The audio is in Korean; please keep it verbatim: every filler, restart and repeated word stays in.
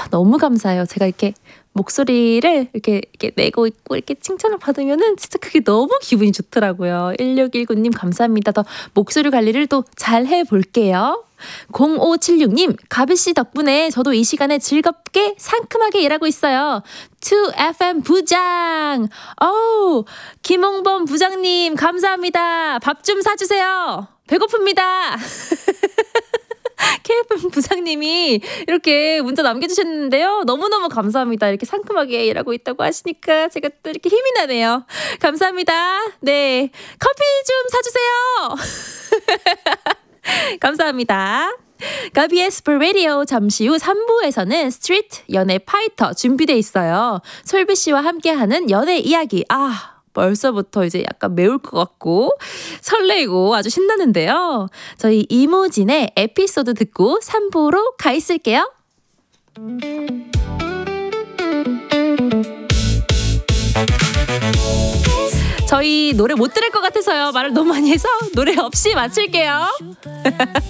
너무 감사해요. 제가 이렇게 목소리를 이렇게, 이렇게 내고 있고 이렇게 칭찬을 받으면은 진짜 그게 너무 기분이 좋더라고요. 일육일구 님 감사합니다. 더 목소리 관리를 또 잘 해볼게요. 공오칠육 님, 가비씨 덕분에 저도 이 시간에 즐겁게 상큼하게 일하고 있어요. 투 에프엠 부장! 어우, 김홍범 부장님, 감사합니다. 밥 좀 사주세요. 배고픕니다. 케이에프엠 부장님이 이렇게 문자 남겨주셨는데요. 너무너무 감사합니다. 이렇게 상큼하게 일하고 있다고 하시니까 제가 또 이렇게 힘이 나네요. 감사합니다. 네, 커피 좀 사주세요. 감사합니다. 가비의 스프레디오 잠시 후 삼 부에서는 스트리트 연애 파이터 준비돼 있어요. 솔비 씨와 함께하는 연애 이야기. 아, 벌써부터 이제 약간 매울 것 같고 설레이고 아주 신나는데요. 저희 이무진의 에피소드 듣고 삼 부로 가 있을게요. 저희 노래 못 들을 것 같아서요. 말을 너무 많이 해서 노래 없이 마칠게요.